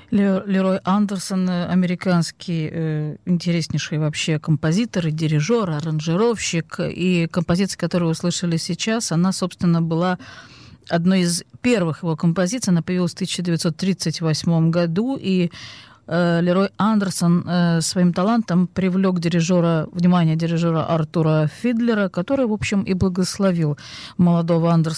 Лерой Андерсон, американский интереснейший вообще композитор и дирижер, аранжировщик. И композиция, которую вы услышали сейчас, она, собственно, была одной из первых его композиций. Она появилась в 1938 году, и Лерой Андерсон своим талантом привлек внимание дирижера Артура Фидлера, который, в общем, и благословил молодого Андерсона